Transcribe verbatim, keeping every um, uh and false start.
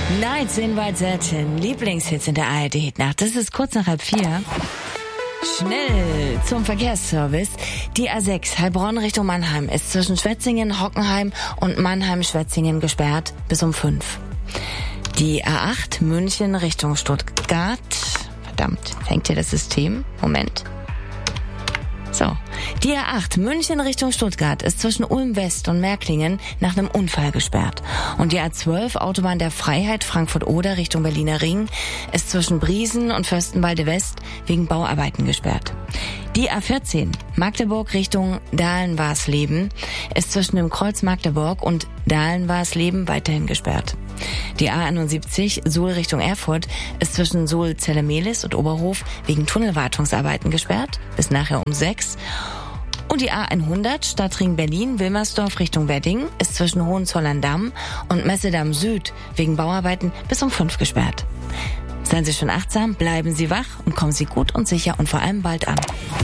Nights in White Satin, Lieblingshits in der A R D-Hitnacht. Das ist kurz nach halb vier. Schnell zum Verkehrsservice. Die A sechs Heilbronn Richtung Mannheim ist zwischen Schwetzingen, Hockenheim und Mannheim-Schwetzingen gesperrt bis um fünf. Die A acht München Richtung Stuttgart. Verdammt, hängt hier das System? Moment. So. Die A acht München Richtung Stuttgart ist zwischen Ulm West und Märklingen nach einem Unfall gesperrt. Und die A zwölf Autobahn der Freiheit Frankfurt-Oder Richtung Berliner Ring ist zwischen Briesen und Fürstenwalde West wegen Bauarbeiten gesperrt. Die A vierzehn Magdeburg Richtung Dahlen-Warsleben ist zwischen dem Kreuz Magdeburg und Dahlen-Warsleben weiterhin gesperrt. Die A einundsiebzig Suhl Richtung Erfurt ist zwischen Suhl-Zelle-Mehlis und Oberhof wegen Tunnelwartungsarbeiten gesperrt, bis nachher um sechs. Und die A hundert Stadtring Berlin-Wilmersdorf Richtung Wedding ist zwischen Hohenzollern-Damm und Messedamm Süd wegen Bauarbeiten bis um fünf gesperrt. Seien Sie schon achtsam, bleiben Sie wach und kommen Sie gut und sicher und vor allem bald an.